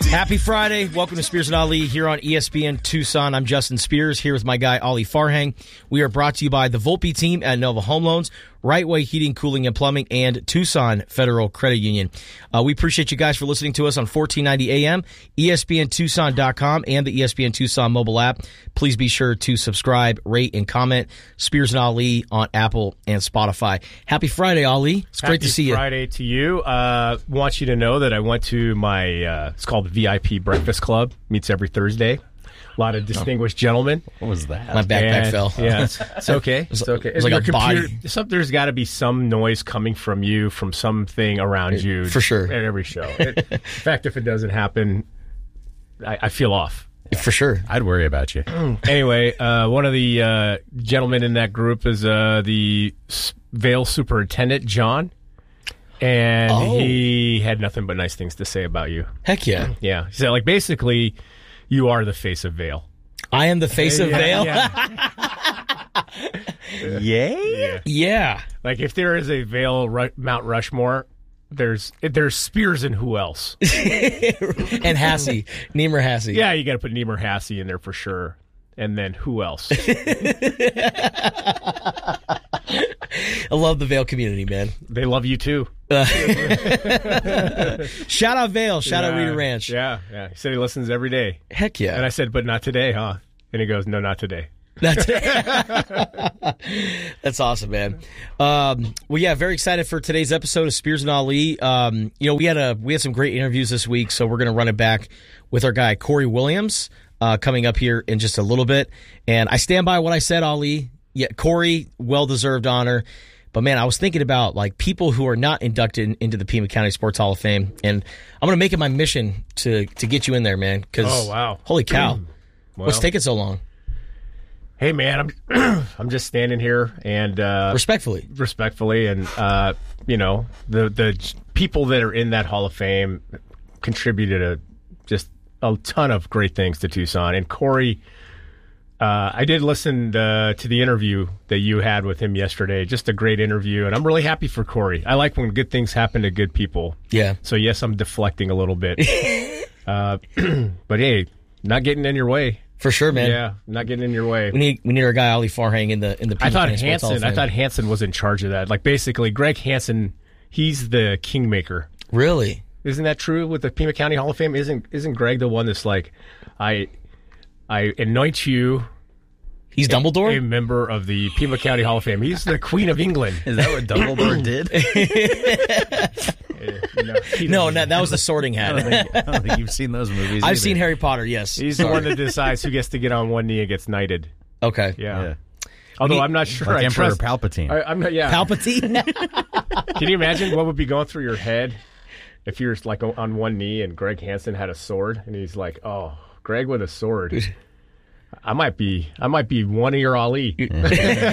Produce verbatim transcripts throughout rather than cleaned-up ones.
Happy Friday. Welcome to Spears and Ali here on E S P N Tucson. I'm Justin Spears here with my guy, Ali Farhang. We are brought to you by the Volpe team at Nova Home Loans, Right Way Heating, Cooling, and Plumbing, and Tucson Federal Credit Union. Uh, we appreciate you guys for listening to us on fourteen ninety A M, E S P N Tucson dot com, and the E S P N Tucson mobile app. Please be sure to subscribe, rate, and comment. Spears and Ali on Apple and Spotify. Happy Friday, Ali. It's great Happy to see you. Happy Friday to you. Uh, want you to know that I went to my, uh, it's called the V I P Breakfast Club. Meets every Thursday. A lot of distinguished oh. gentlemen. What was that? My backpack and, fell. Yeah, it's, it's okay. It's okay. It was like Your a computer, body. Some, there's got to be some noise coming from you, from something around you. For sure. At every show. It, in fact, if it doesn't happen, I, I feel off. For sure. I'd worry about you. Anyway, uh, one of the uh, gentlemen in that group is uh, the Vail superintendent, John. And oh. he had nothing but nice things to say about you. Heck yeah. Yeah. He said, like, basically, you are the face of Vail. I am the face yeah, of Vail? Yeah. Yay? Yeah. Yeah. Like, if there is a Vail Ru- Mount Rushmore, there's there's Spears and who else? And Hassey. Niemer Hassey. Yeah, you got to put Niemer Hassey in there for sure. And then who else? I love the Vail community, man. They love you too. Uh, shout out Vail. Shout yeah, out Reader Ranch. Yeah, yeah. He said he listens every day. Heck yeah. And I said, but not today, huh? And he goes, no, not today. That's, That's awesome, man. Um, well, yeah, very excited for today's episode of Spears and Ali. Um, you know, we had a we had some great interviews this week, so we're going to run it back with our guy Corey Williams uh, coming up here in just a little bit. And I stand by what I said, Ali. Yeah, Corey, well-deserved honor. But, man, I was thinking about, like, people who are not inducted into the Pima County Sports Hall of Fame. And I'm going to make it my mission to to get you in there, man. Because, oh, wow. Holy cow. Well, what's taking so long? Hey, man, I'm I'm just standing here and uh, respectfully, respectfully, and uh, you know the the people that are in that Hall of Fame contributed a just a ton of great things to Tucson. And Corey, uh, I did listen uh, to the interview that you had with him yesterday. Just a great interview, and I'm really happy for Corey. I like when good things happen to good people. Yeah. So yes, I'm deflecting a little bit, uh, but hey, not getting in your way. For sure, man. Yeah, not getting in your way. We need we need our guy Ali Farhang in the in the. I thought Hansen. I thought Hansen was in charge of that. Like basically, Greg Hansen, he's the kingmaker. Really? Isn't that true with the Pima County Hall of Fame? Isn't isn't Greg the one that's like, I, I anoint you. He's Dumbledore? A member of the Pima County Hall of Fame. He's the Queen of England. Is that what Dumbledore did? no, no, no, that was the Sorting Hat. I don't think, I don't think you've seen those movies. I've either. seen Harry Potter, yes. He's Sorry. the one that decides who gets to get on one knee and gets knighted. Okay. Yeah. yeah. Although need, I'm not sure. Like I Emperor trust, Palpatine. I, I'm not, yeah. Palpatine? Can you imagine what would be going through your head if you're like on one knee and Greg Hansen had a sword and he's like, oh, Greg with a sword. I might be I might be one of your Ali when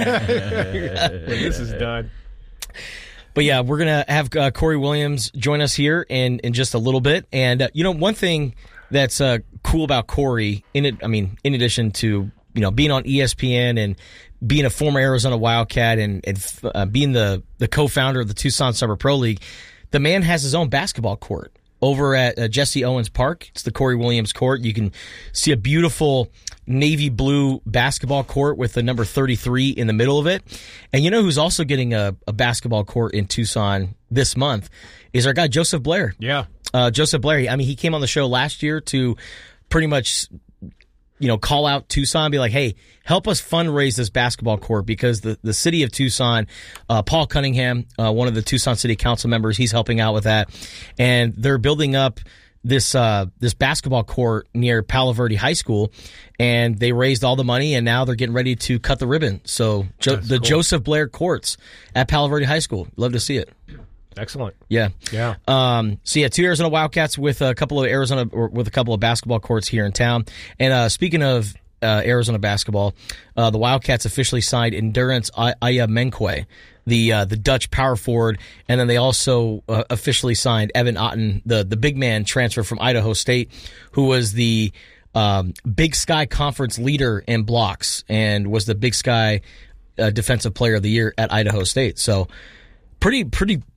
this is done. But yeah, we're going to have uh, Corey Williams join us here in, in just a little bit. And, uh, you know, one thing that's uh, cool about Corey, in it, I mean, in addition to, you know, being on E S P N and being a former Arizona Wildcat and, and uh, being the, the co-founder of the Tucson Summer Pro League, the man has his own basketball court over at uh, Jesse Owens Park. It's the Corey Williams court. You can see a beautiful navy blue basketball court with the number thirty-three in the middle of it. And you know who's also getting a, a basketball court in Tucson this month is our guy Joseph Blair. Yeah. Uh, Joseph Blair. I mean, he came on the show last year to pretty much, you know, call out Tucson, be like, hey, help us fundraise this basketball court because the, the city of Tucson, uh, Paul Cunningham, uh, one of the Tucson City Council members, he's helping out with that. And they're building up this uh, this basketball court near Palo Verde High School, and they raised all the money, and now they're getting ready to cut the ribbon. So jo- the cool. Joseph Blair courts at Palo Verde High School. Love to see it. Excellent. Yeah. Yeah. Um, so yeah, two Arizona Wildcats with a couple of Arizona or with a couple of basketball courts here in town. And uh, speaking of uh, Arizona basketball, uh, the Wildcats officially signed Endurance Ayamenkwe, the uh, the Dutch power forward, and then they also uh, officially signed Evan Otten, the the big man transfer from Idaho State, who was the um, Big Sky Conference leader in blocks and was the Big Sky uh, Defensive Player of the Year at Idaho State. So pretty pretty.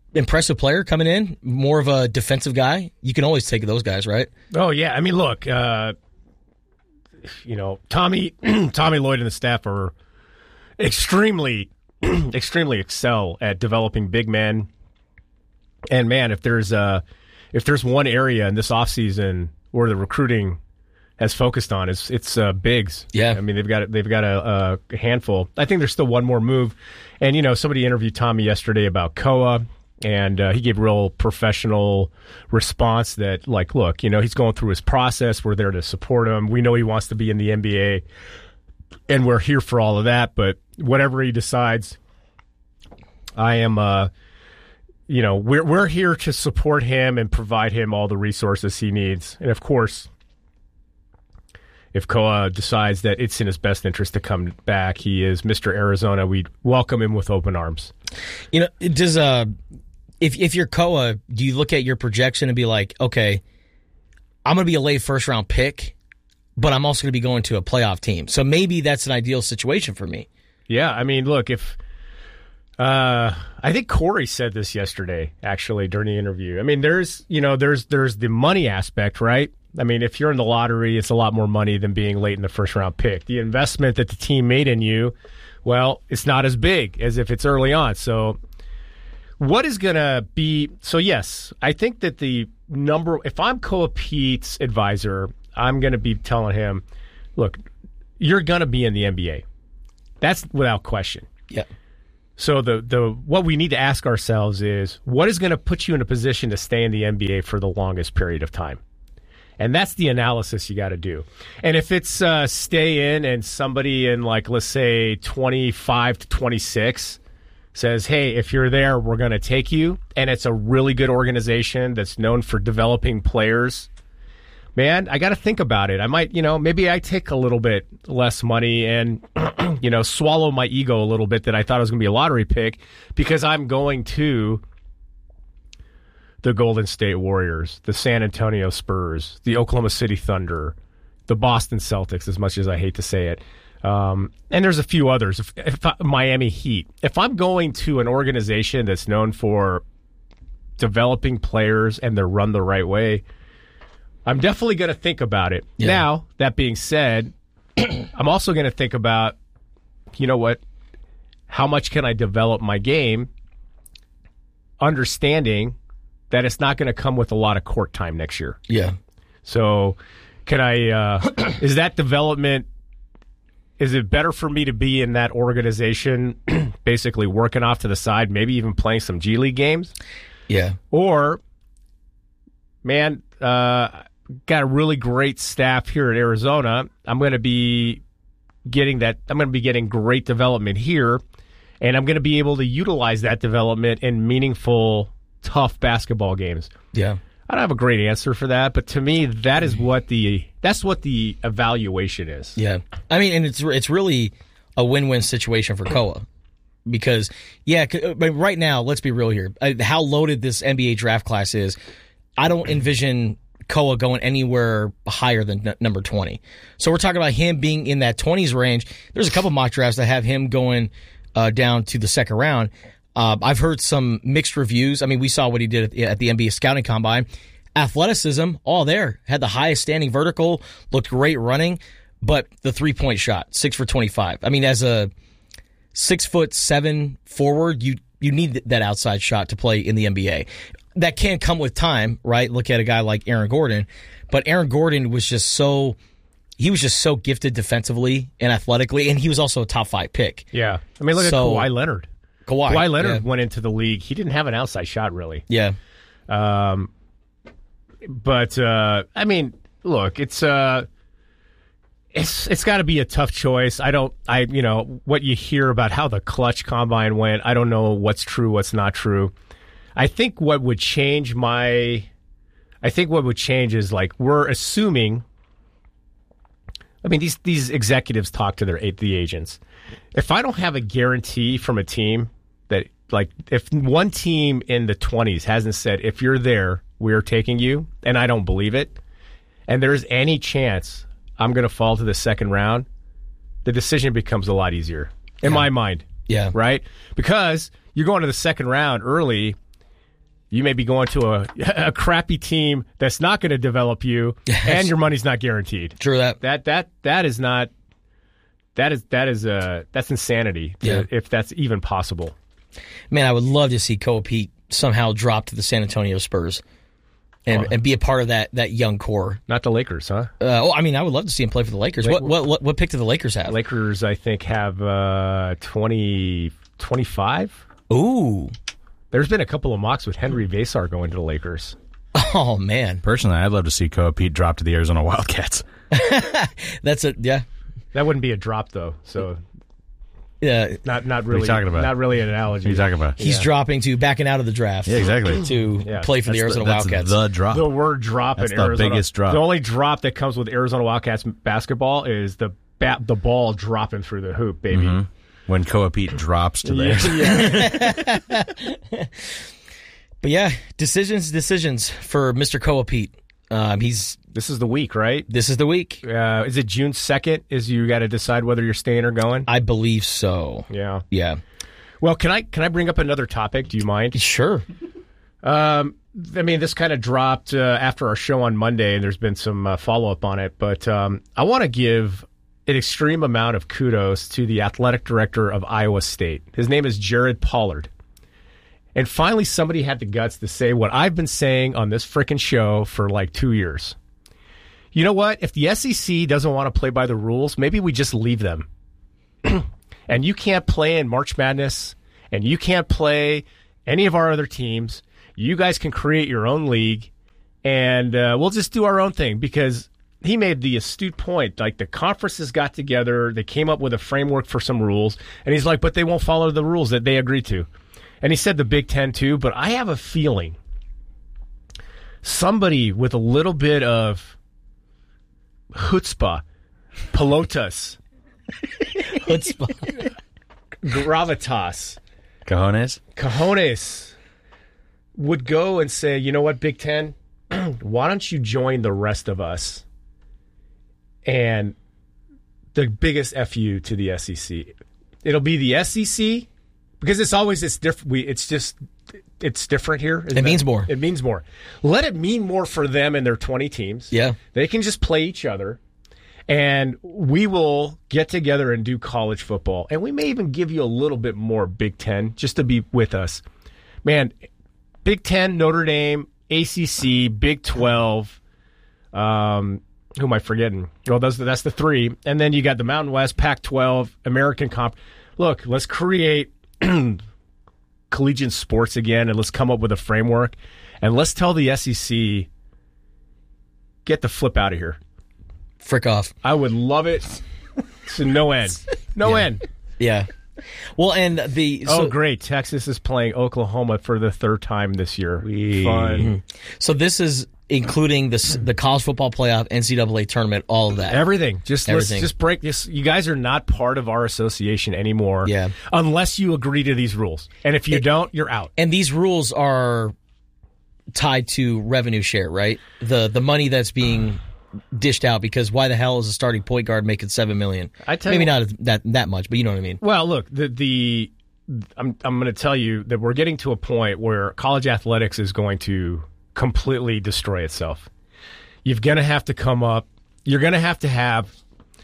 impressive player coming in, more of a defensive guy. You can always take those guys, right? Oh yeah, I mean, look, uh, you know, Tommy, Tommy Lloyd and the staff are extremely, extremely excel at developing big men. And man, if there's uh, if there's one area in this offseason where the recruiting has focused on, it's it's uh, bigs. Yeah, I mean they've got they've got a, a handful. I think there's still one more move. And you know, somebody interviewed Tommy yesterday about Koa. And uh, he gave real professional response that, like, look, you know, he's going through his process. We're there to support him. We know he wants to be in the N B A, and we're here for all of that. But whatever he decides, I am, uh, you know, we're we're here to support him and provide him all the resources he needs. And of course, if Koa decides that it's in his best interest to come back, he is Mister Arizona. We'd welcome him with open arms. You know, does uh. If if you're Koa, do you look at your projection and be like, okay, I'm going to be a late first round pick, but I'm also going to be going to a playoff team. So maybe that's an ideal situation for me. Yeah, I mean, look, if uh, I think Corey said this yesterday, actually, during the interview. I mean, there's you know, there's there's the money aspect, right? I mean, if you're in the lottery, it's a lot more money than being late in the first round pick. The investment that the team made in you, well, it's not as big as if it's early on. So. What is going to be – so, yes, I think that the number – if I'm Koa Pete's advisor, I'm going to be telling him, look, you're going to be in the N B A. That's without question. Yeah. So the the what we need to ask ourselves is, what is going to put you in a position to stay in the N B A for the longest period of time? And that's the analysis you got to do. And if it's uh, stay in and somebody in, like, let's say twenty-five to twenty-six – says, hey, if you're there, we're going to take you, and it's a really good organization that's known for developing players, man, I got to think about it. I might, you know, maybe I take a little bit less money and, you know, swallow my ego a little bit that I thought I was going to be a lottery pick because I'm going to the Golden State Warriors, the San Antonio Spurs, the Oklahoma City Thunder, the Boston Celtics, as much as I hate to say it. Um, and there's a few others. If, if I, Miami Heat. If I'm going to an organization that's known for developing players and they're run the right way, I'm definitely going to think about it. Yeah. Now, that being said, I'm also going to think about, you know what, how much can I develop my game, understanding that it's not going to come with a lot of court time next year. Yeah. So, can I, uh, is that development... Is it better for me to be in that organization, basically working off to the side, maybe even playing some G League games? Yeah. Or, man, uh, got a really great staff here at Arizona. I'm going to be getting that. I'm going to be getting great development here, and I'm going to be able to utilize that development in meaningful, tough basketball games. Yeah. I don't have a great answer for that, but to me, that is what the that's what the evaluation is. Yeah, I mean, and it's it's really a win-win situation for Koa because, yeah, but right now, let's be real here. How loaded this N B A draft class is, I don't envision Koa going anywhere higher than n- number twenty. So we're talking about him being in that twenties range. There's a couple mock drafts that have him going uh, down to the second round. Uh, I've heard some mixed reviews. I mean, we saw what he did at the, at the N B A Scouting Combine. Athleticism, all there. Had the highest standing vertical, looked great running, but the three-point shot, six for twenty-five. I mean, as a six foot seven forward, you you need that outside shot to play in the N B A. That can come with time, right? Look at a guy like Aaron Gordon. But Aaron Gordon was just so... He was just so gifted defensively and athletically, and he was also a top five pick. Yeah. I mean, look so, at Kawhi Leonard. Kawhi, Kawhi Leonard yeah. went into the league. He didn't have an outside shot, really. Yeah. Um, but, uh, I mean, look, it's uh, it's it's got to be a tough choice. I don't, I you know, what you hear about how the clutch combine went, I don't know what's true, what's not true. I think what would change my, I think what would change is, like, we're assuming, I mean, these these executives talk to their the agents. If I don't have a guarantee from a team that, like, if one team in the twenties hasn't said, if you're there, we're taking you, and I don't believe it, and there's any chance I'm going to fall to the second round, the decision becomes a lot easier, in yeah. my mind. Yeah. Right? Because you're going to the second round early, You may be going to a, a crappy team that's not going to develop you, and your money's not guaranteed. True that. That that that is not. That is that is uh that's insanity. To, Yeah. If that's even possible. Man, I would love to see Koa Pete somehow drop to the San Antonio Spurs and, and be a part of that that young core. Not the Lakers, huh? Uh, oh, I mean, I would love to see him play for the Lakers. What what what, what pick do the Lakers have? Lakers, I think, have uh, twenty, twenty-five. Ooh. There's been a couple of mocks with Henry Vasar going to the Lakers. Oh, man. Personally, I'd love to see Koa Pete drop to the Arizona Wildcats. That's a, yeah. That wouldn't be a drop, though. So Yeah. not not you really talking about? not really an analogy. What are you talking about? He's Yeah. dropping to backing out of the draft. Yeah, exactly. To Yeah. play for the That's Arizona the, that's Wildcats. the drop. The word drop That's in the Arizona. biggest drop. The only drop that comes with Arizona Wildcats basketball is the bat, the ball dropping through the hoop, baby. Mhm. When Koa Pete drops to the Yeah. But yeah, decisions, decisions for Mister Koa Pete. Um, he's This is the week, right? this is the week. Uh, is it June second? Is you got to decide whether you're staying or going? I believe so. Yeah. Yeah. Well, can I can I bring up another topic? Do you mind? Sure. Um, I mean, this kind of dropped uh, after our show on Monday, and there's been some uh, follow up on it. But um, I want to give an extreme amount of kudos to the athletic director of Iowa State. His name is Jared Pollard. And finally, somebody had the guts to say what I've been saying on this frickin' show for like two years. You know what? If the S E C doesn't want to play by the rules, maybe we just leave them. And you can't play in March Madness, and you can't play any of our other teams. You guys can create your own league, and uh, we'll just do our own thing, because he made the astute point. Like, the conferences got together, they came up with a framework for some rules, and he's like, but they won't follow the rules that they agreed to. And he said the Big Ten too, but I have a feeling somebody with a little bit of chutzpah, pelotas, Chutzpah. gravitas, cojones. cojones would go and say, you know what, Big Ten, why don't you join the rest of us? And the biggest F U to the S E C. It'll be the S E C, because it's always it's different. We it's just it's different here. It means more. It means more. Let it mean more for them and their twenty teams. Yeah. They can just play each other, and we will get together and do college football. And we may even give you a little bit more Big Ten just to be with us. Man, Big Ten, Notre Dame, A C C, Big twelve, um, who am I forgetting? Well, that's the, that's the three. And then you got the Mountain West, Pac twelve, American Comp. Look, let's create collegiate sports again, and let's come up with a framework. And let's tell the S E C, get the flip out of here. Frick off. I would love it to no end. No Yeah. end. Yeah. Well, and the so, oh, great. Texas is playing Oklahoma for the third time this year. Wee. Fun. so this is including the the college football playoff, N C double A tournament, all of that. Everything. Just Everything. let's just break this. You guys are not part of our association anymore. Yeah. Unless you agree to these rules. And if you It- don't, you're out. And these rules are tied to revenue share, right? The the money that's being dished out, because why the hell is a starting point guard making seven million? I tell Maybe you- not that that much, but you know what I mean. Well, look, the the I'm I'm going to tell you that we're getting to a point where college athletics is going to completely destroy itself. You're going to have to come up. You're going to have to have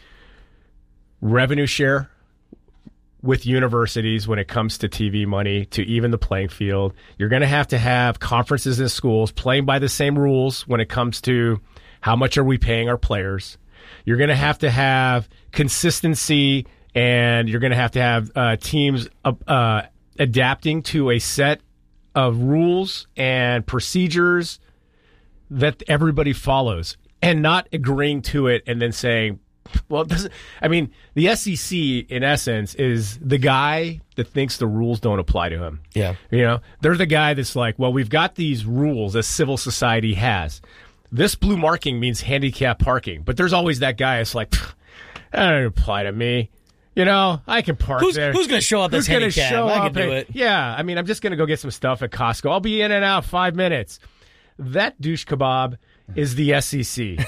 revenue share with universities when it comes to T V money to even the playing field. You're going to have to have conferences and schools playing by the same rules when it comes to how much are we paying our players. You're going to have to have consistency, and you're going to have to have uh, teams uh, uh, adapting to a set of rules and procedures that everybody follows, and not agreeing to it and then saying, well, it doesn't. I mean, the S E C, in essence, is the guy that thinks the rules don't apply to him. Yeah. You know, they're the guy that's like, well, we've got these rules that civil society has. This blue marking means handicap parking, but there's always that guy that's like, that doesn't apply to me. You know, I can park Who's there. who's going to show up Who's as going to handicap? show I up? can do and- it. Yeah, I mean, I'm just going to go get some stuff at Costco. I'll be in and out five minutes. That douche kebab is the S E C.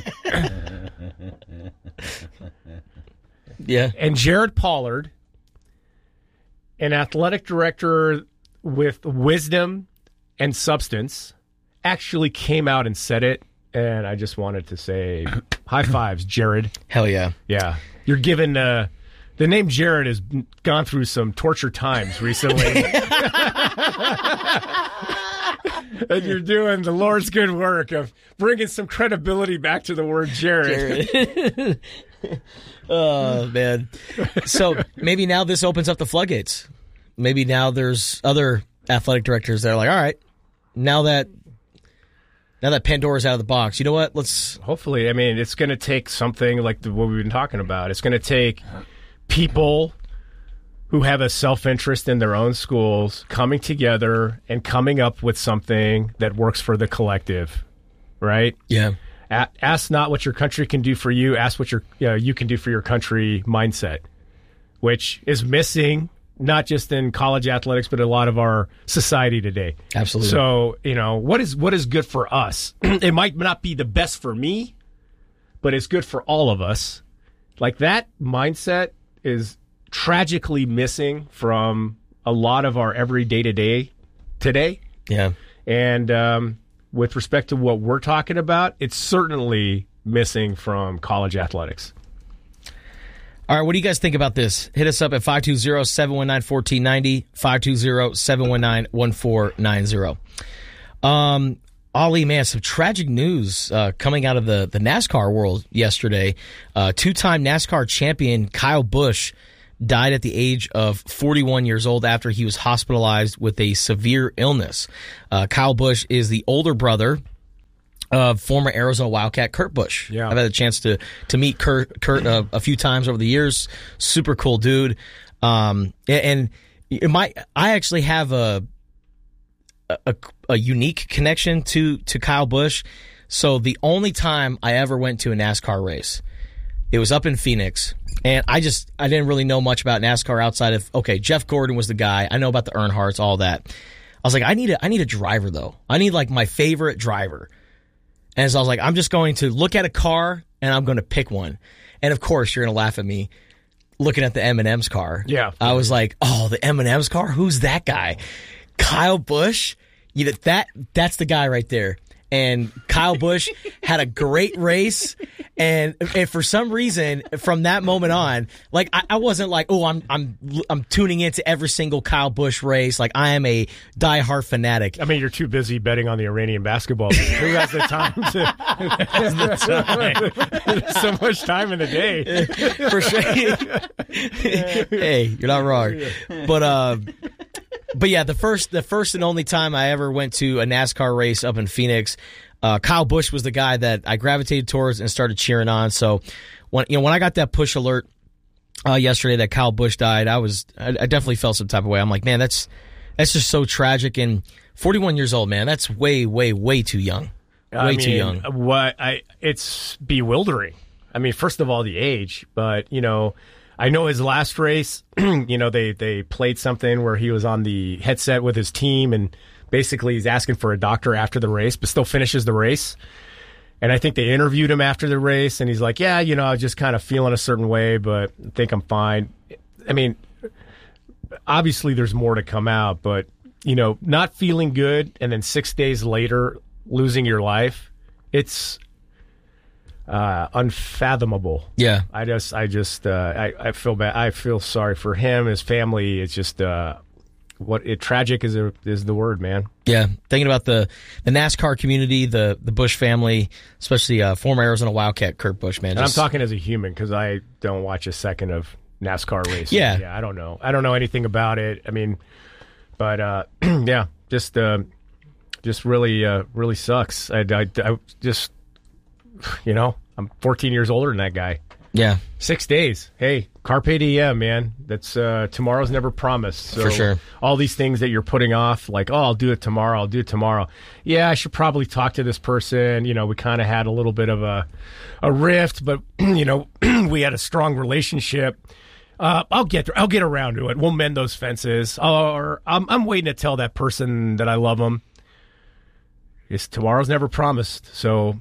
Yeah. And Jared Pollard, an athletic director with wisdom and substance actually came out and said it. And I just wanted to say high fives, Jared. Hell yeah. Yeah. You're given, uh, the name Jared has gone through some torture times recently. And you're doing the Lord's good work of bringing some credibility back to the word Jared. Jared. Oh, man. So maybe now this opens up the floodgates. Maybe now there's other athletic directors that are like, all right, now that now that Pandora's out of the box, you know what? Let's Hopefully, I mean, it's going to take something like the, what we've been talking about. It's going to take people who have a self-interest in their own schools coming together and coming up with something that works for the collective, right? yeah. A- ask not what your country can do for you, ask what your you, know, you can do for your country mindset, which is missing not just in college athletics, but a lot of our society today. Absolutely. So, you know, what is what is good for us? It might not be the best for me, but it's good for all of us. Like, that mindset is tragically missing from a lot of our everyday to day today. Yeah. And um, with respect to what we're talking about, it's certainly missing from college athletics. All right, what do you guys think about this? Hit us up at five two zero, seven one nine, one four nine zero, five two zero, seven one nine, one four nine zero. Um, Ollie, man, some tragic news uh, coming out of the, the NASCAR world yesterday. Uh, two-time NASCAR champion Kyle Busch died at the age of forty-one years old after he was hospitalized with a severe illness. Uh, Kyle Busch is the older brother of former Arizona Wildcat Kurt Busch. Yeah. I've had a chance to to meet Kurt, Kurt uh, a few times over the years. Super cool dude. Um, and it might, I actually have a, a a unique connection to to Kyle Busch. So the only time I ever went to a NASCAR race, it was up in Phoenix. And I just, I didn't really know much about NASCAR outside of, okay, Jeff Gordon was the guy. I know about the Earnhardts, all that. I was like, I need a, I need a driver, though. I need, like, my favorite driver. And so I was like, I'm just going to look at a car, and I'm going to pick one. And, of course, you're going to laugh at me looking at the M and M's car. Yeah. I was like, oh, the M and M's car? Who's that guy? Kyle Busch? You know, that that's the guy right there. And Kyle Busch had a great race, and, and for some reason, from that moment on, like I, I wasn't like, oh, I'm I'm I'm tuning into every single Kyle Busch race. Like, I am a diehard fanatic. I mean, you're too busy betting on the Iranian basketball. Who has the time to? So much time in the day. For sure. Hey, you're not wrong. But uh, but yeah, the first the first and only time I ever went to a NASCAR race up in Phoenix, uh, Kyle Busch was the guy that I gravitated towards and started cheering on. So when you know when I got that push alert uh, yesterday that Kyle Busch died, I was I, I definitely felt some type of way. I'm like, man, that's that's just so tragic. And forty-one years old, man, that's way way way too young. Way I mean, too young. What I it's bewildering. I mean, first of all, the age, but you know, I know his last race. You know, they they played something where he was on the headset with his team, and basically he's asking for a doctor after the race, but still finishes the race. And I think they interviewed him after the race, and he's like, "Yeah, you know, I was just kind of feeling a certain way, but I think I'm fine." I mean, obviously there's more to come out, but you know, not feeling good and then six days later losing your life, it's uh, unfathomable. Yeah. I just, I just, uh, I, I feel bad. I feel sorry for him, his family. It's just, uh, what it tragic is a, is the word, man. Yeah, thinking about the, the NASCAR community, the the Busch family, especially uh, former Arizona Wildcat Kurt Busch, man. And Just, I'm talking as a human because I don't watch a second of NASCAR racing. Yeah. yeah, I don't know. I don't know anything about it. I mean, but uh, yeah, just uh, just really uh, really sucks. I, I, I just, you know, I'm fourteen years older than that guy. yeah, Six days. Hey, carpe diem, man. That's uh, tomorrow's never promised. So For sure. all these things that you're putting off, like, oh, I'll do it tomorrow. I'll do it tomorrow. Yeah, I should probably talk to this person. You know, we kind of had a little bit of a a rift, but you know, we had a strong relationship. Uh, I'll get I'll get around to it. We'll mend those fences. Or I'm I'm waiting to tell that person that I love them. It's tomorrow's never promised. So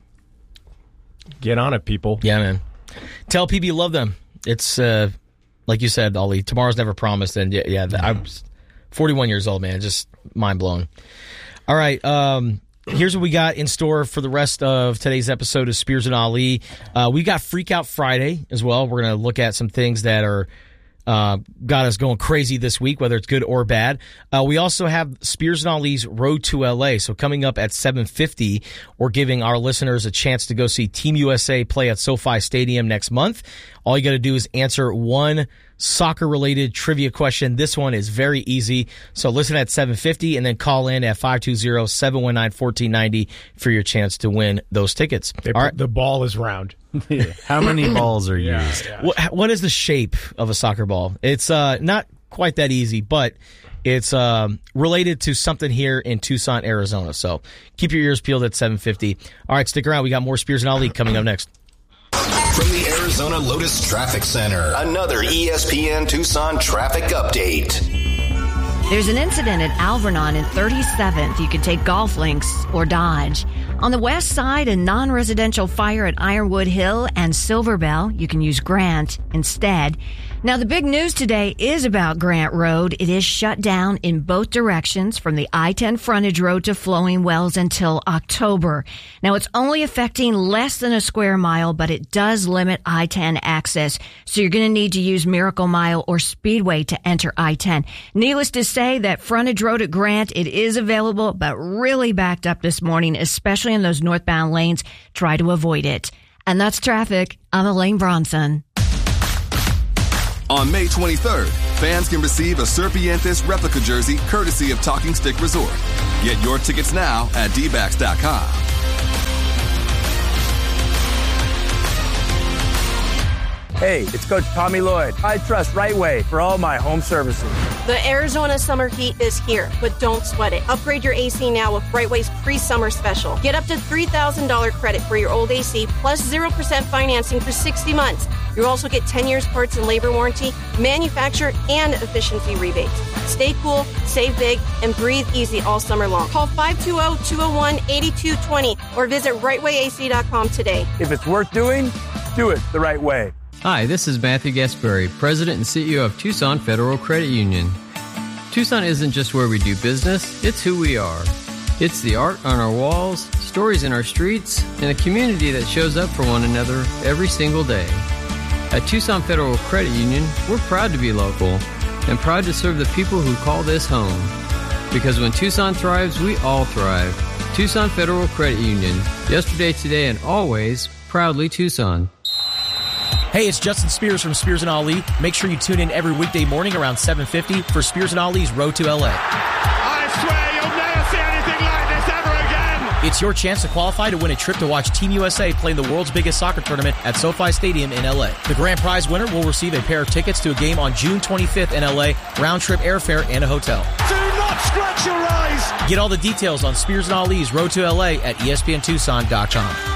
get on it, people. yeah, man. Tell people you love them. It's uh, like you said, Ollie. Tomorrow's never promised, and yeah, yeah. I'm forty-one years old, man. Just mind blown. All right. Um, here's what we got in store for the rest of today's episode of Spears and Ali. Uh, we got Freak Out Friday as well. We're going to look at some things that are uh, got us going crazy this week, whether it's good or bad. Uh, we also have Spears and Ali's Road to L A. So coming up at seven fifty, we're giving our listeners a chance to go see Team U S A play at SoFi Stadium next month. All you got to do is answer one soccer-related trivia question. This one is very easy. So listen at seven fifty and then call in at five two zero, seven one nine, one four nine zero for your chance to win those tickets. They All put, right. The ball is round. How many balls are Yeah, used? yeah. What, what is the shape of a soccer ball? It's uh, not quite that easy, but it's um, related to something here in Tucson, Arizona. So keep your ears peeled at seven fifty. All right, stick around. We got more Spears and Ali coming up next. From the Arizona Lotus Traffic Center, another E S P N Tucson traffic update. There's an incident at Alvernon and thirty-seventh. You can take golf links or Dodge. On the west side, a non-residential fire at Ironwood Hill and Silver Bell. You can use Grant instead. Now, the big news today is about Grant Road. It is shut down in both directions from the I ten frontage road to Flowing Wells until October. Now, it's only affecting less than a square mile, but it does limit I ten access. So you're going to need to use Miracle Mile or Speedway to enter I ten. Needless to say that frontage road at Grant, it is available, but really backed up this morning, especially in those northbound lanes. Try to avoid it. And that's traffic. I'm Elaine Bronson. On May twenty-third, fans can receive a Serpientes replica jersey courtesy of Talking Stick Resort. Get your tickets now at D backs dot com. Hey, it's Coach Tommy Lloyd. I trust Right Way for all my home services. The Arizona summer heat is here, but don't sweat it. Upgrade your A C now with Right Way's pre-summer special. Get up to three thousand dollars credit for your old A C plus zero percent financing for sixty months. You'll also get ten years parts and labor warranty, manufacturer, and efficiency rebates. Stay cool, save big, and breathe easy all summer long. Call five two zero, two zero one, eight two two zero or visit right way A C dot com today. If it's worth doing, do it the right way. Hi, this is Matthew Gasparri, President and C E O of Tucson Federal Credit Union. Tucson isn't just where we do business, it's who we are. It's the art on our walls, stories in our streets, and a community that shows up for one another every single day. At Tucson Federal Credit Union, we're proud to be local and proud to serve the people who call this home. Because when Tucson thrives, we all thrive. Tucson Federal Credit Union. Yesterday, today, and always, proudly Tucson. Hey, it's Justin Spears from Spears and Ali. Make sure you tune in every weekday morning around seven fifty for Spears and Ali's Road to L A. I swear you'll never see anything like this ever again. It's your chance to qualify to win a trip to watch Team U S A play in the world's biggest soccer tournament at SoFi Stadium in L A. The grand prize winner will receive a pair of tickets to a game on June twenty-fifth in L A, round-trip airfare, and a hotel. Do not scratch your eyes. Get all the details on Spears and Ali's Road to L A at E S P N Tucson dot com.